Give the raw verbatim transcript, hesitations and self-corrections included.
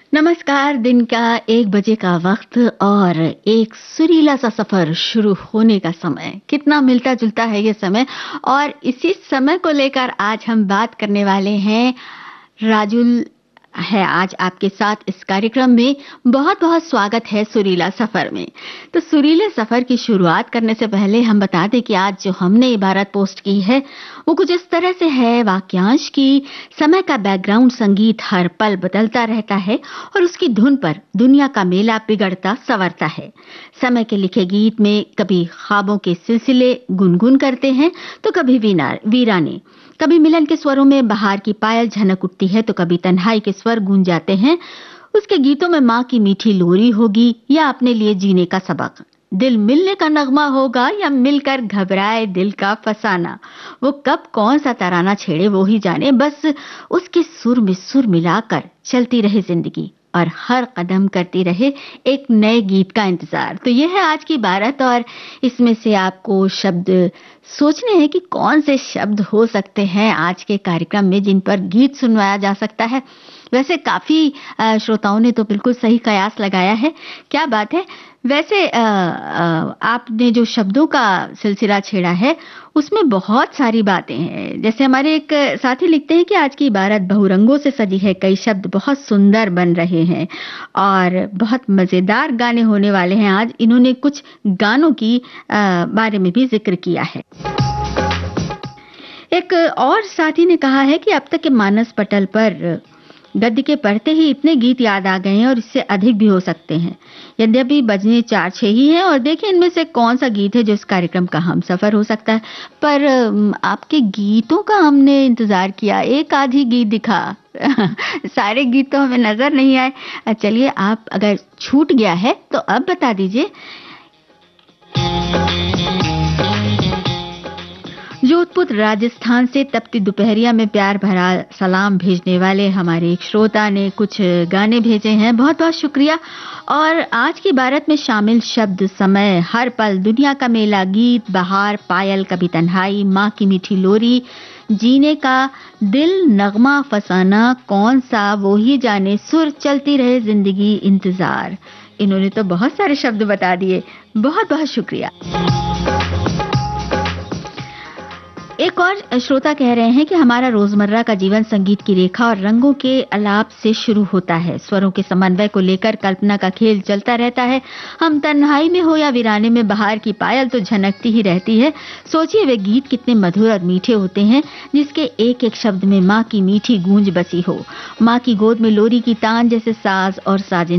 नमस्कार। दिन का एक बजे का वक्त और एक सुरीला सा सफर शुरू होने का समय। कितना मिलता जुलता है ये समय और इसी समय को लेकर आज हम बात करने वाले हैं। राजुल है आज आपके साथ इस कार्यक्रम में। बहुत बहुत स्वागत है सुरीला सफर में। तो सुरीले सफर की शुरुआत करने से पहले हम बता दें कि आज जो हमने इबारत पोस्ट की है वो कुछ इस तरह से है। वाक्यांश की समय का बैकग्राउंड संगीत हर पल बदलता रहता है और उसकी धुन पर दुनिया का मेला बिगड़ता संवरता है। समय के लिखे गीत में कभी ख्वाबों के सिलसिले गुनगुन करते हैं तो कभी वीराने, कभी मिलन के स्वरों में बहार की पायल झनक उठती है तो कभी तन्हाई के स्वर गूंज जाते हैं। उसके गीतों में माँ की मीठी लोरी होगी या अपने लिए जीने का सबक, दिल मिलने का नगमा होगा या मिलकर घबराए दिल का फसाना। वो कब कौन सा तराना छेड़े वो ही जाने, बस उसके सुर में सुर मिलाकर चलती रहे जिंदगी और हर कदम करती रहे एक नए गीत का इंतजार। तो यह है आज की बारत और इसमें से आपको शब्द सोचने हैं कि कौन से शब्द हो सकते हैं आज के कार्यक्रम में जिन पर गीत सुनवाया जा सकता है। वैसे काफी श्रोताओं ने तो बिल्कुल सही कयास लगाया है। क्या बात है। वैसे आ, आ, आपने जो शब्दों का सिलसिला छेड़ा है उसमें बहुत सारी बातें हैं। जैसे हमारे एक साथी लिखते हैं कि आज की इबारत बहुरंगों से सजी है, कई शब्द बहुत सुंदर बन रहे हैं और बहुत मजेदार गाने होने वाले हैं। आज इन्होंने कुछ गानों की आ, बारे में भी जिक्र किया है। एक और साथी ने कहा है कि अब तक के मानस पटल पर गद्य के पढ़ते ही इतने गीत याद आ गए हैं और इससे अधिक भी हो सकते हैं। यद्यपि बजने चार छह ही हैं और देखिए इनमें से कौन सा गीत है जो इस कार्यक्रम का हम सफर हो सकता है। पर आपके गीतों का हमने इंतजार किया, एक आधी गीत दिखा सारे गीत तो हमें नजर नहीं आए। चलिए, आप अगर छूट गया है तो अब बता दीजिए। जोधपुर राजस्थान से तपती दोपहरिया में प्यार भरा सलाम भेजने वाले हमारे एक श्रोता ने कुछ गाने भेजे हैं। बहुत बहुत शुक्रिया। और आज की बारत में शामिल शब्द समय, हर पल, दुनिया का मेला, गीत, बहार, पायल, कभी तन्हाई, माँ की मीठी लोरी, जीने का दिल, नगमा, फसाना, कौन सा वो ही जाने, सुर, चलती रहे जिंदगी, इंतजार। इन्होंने तो बहुत सारे शब्द बता दिए। बहुत बहुत शुक्रिया। एक और श्रोता कह रहे हैं कि हमारा रोजमर्रा का जीवन संगीत की रेखा और रंगों के अलाप से शुरू होता है। स्वरों के समन्वय को लेकर कल्पना का खेल चलता रहता है। हम तन्हाई में हो या वीराने में, बहार की पायल तो झनकती ही रहती है। सोचिए वे गीत कितने मधुर और मीठे होते हैं जिसके एक एक शब्द में माँ की मीठी गूंज बसी हो। माँ की गोद में लोरी की तान जैसे साज और साजिन